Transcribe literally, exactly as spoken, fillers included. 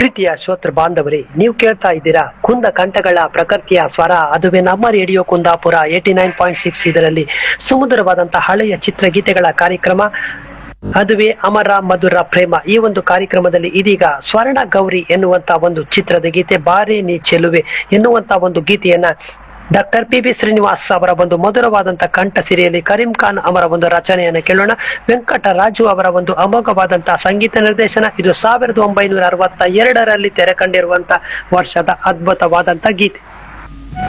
ಪ್ರೀತಿಯ ಶ್ರೋತೃ ಬಾಂಧವರೇ, ನೀವು ಕೇಳ್ತಾ ಇದ್ದೀರಾ ಕುಂದ ಕಂಠಗಳ ಪ್ರಕೃತಿಯ ಸ್ವರ. ಅದುವೇ ನಮ್ಮ radio Kundapura eighty nine point six. ಇದರಲ್ಲಿ ಸುಮಧುರವಾದಂತಹ ಹಳೆಯ ಚಿತ್ರಗೀತೆಗಳ ಕಾರ್ಯಕ್ರಮ ಅದುವೇ ಅಮರ ಮಧುರ ಪ್ರೇಮ. ಈ ಒಂದು ಕಾರ್ಯಕ್ರಮದಲ್ಲಿ ಇದೀಗ ಸ್ವರ್ಣ ಗೌರಿ ಎನ್ನುವಂತ ಒಂದು ಚಿತ್ರದ ಗೀತೆ, ಬಾರೆ ನೀ ಚೆಲುವೆ ಎನ್ನುವಂತ ಒಂದು ಗೀತೆಯನ್ನ ಡಾಕ್ಟರ್ ಪಿ ಬಿ ಶ್ರೀನಿವಾಸ್ ಅವರ ಒಂದು ಮಧುರವಾದಂತಹ ಕಂಠ ಸಿರಿಯಲ್ಲಿ ಕರೀಂ ಖಾನ್ ಅವರ ಒಂದು ರಚನೆಯನ್ನು ಕೇಳೋಣ. ವೆಂಕಟರಾಜು ಅವರ ಒಂದು ಅಮೋಘವಾದಂತಹ ಸಂಗೀತ ನಿರ್ದೇಶನ. ಇದು ಸಾವಿರದ ಒಂಬೈನೂರ ಅರವತ್ತ ಎರಡರಲ್ಲಿ ತೆರೆ ಕಂಡಿರುವಂತಹ ವರ್ಷದ ಅದ್ಭುತವಾದಂತಹ ಗೀತೆ.